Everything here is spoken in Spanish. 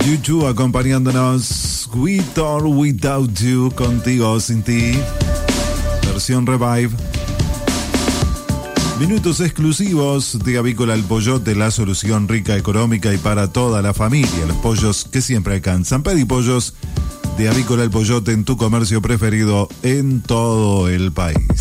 YouTube acompañándonos. With or Without You, contigo o sin ti. Versión Revive. Minutos exclusivos de Avícola El Pollote, la solución rica, económica y para toda la familia. Los pollos que siempre alcanzan. Pedí pollos de Avícola El Pollote en tu comercio preferido en todo el país.